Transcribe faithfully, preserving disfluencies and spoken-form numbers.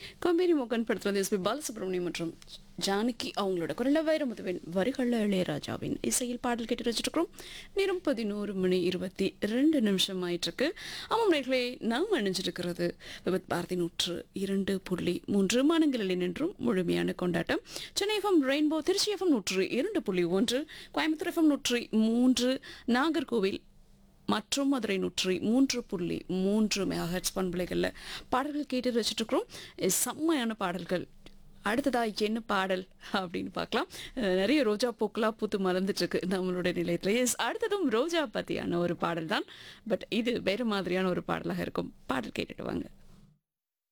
காம்பேரி மோகன் படத்தில் வந்து எஸ்பி பாலசுப்ரமணியம் மற்றும் ஜானகி அவங்களோட குரல்ல வைரமுத்துவின் வரிகளில் இளையராஜாவின் இசையில் பாடல் கேட்டு வச்சுருக்கிறோம். நேரம் பதினோரு மணி இருபத்தி ரெண்டு நிமிஷம் ஆயிட்டிருக்கு. ஆமாம் நேர்களே, நாம் அணிஞ்சிருக்கிறது விபத் பாரதி நூற்று இரண்டு புள்ளி மூன்று மாநிலங்களில் நின்றும் முழுமையான கொண்டாட்டம். Chennai FM rainbow, Trichy FM நூற்று இரண்டு புள்ளி ஒன்று, கோயம்புத்தூர் எஃப்எம் நூற்றி மூன்று, நாகர்கோவில் மற்றும் மதுரை நூற்றி மூன்று புள்ளி மூன்று மெகாஹெட்ஸ் பண்பலைகளில் பாடல்கள் கேட்டு வச்சுட்டு இருக்கிறோம். செம்மையான பாடல்கள். அடுத்ததா என்ன பாடல் அப்படின்னு பார்க்கலாம். அஹ் நிறைய ரோஜா பூக்களாக பூத்து மலர்ந்துட்டு இருக்கு நம்மளுடைய நிலையத்தில். எஸ், அடுத்ததும் ரோஜா பற்றியான ஒரு பாடல் தான். பட் இது வேறு மாதிரியான ஒரு பாடலாக இருக்கும். பாடல் கேட்டுட்டு வாங்க.